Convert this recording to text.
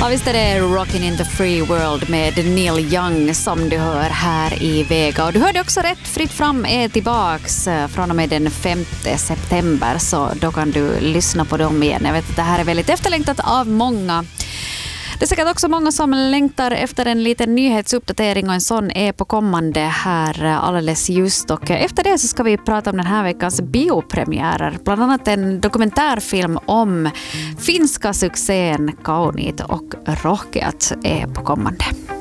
Ja, visst är det Rockin' in the Free World med Neil Young som du hör här i Vega. Och du hörde också rätt, Fritt fram är tillbaks från och med den 5 september. Så då kan du lyssna på dem igen. Jag vet att det här är väldigt efterlängtat av många. Det är säkert också många som längtar efter en liten nyhetsuppdatering och en sån är på kommande här alldeles just. Och efter det så ska vi prata om den här veckans biopremiärer. Bland annat en dokumentärfilm om finska succén Kauniit och rohkeat är på kommande.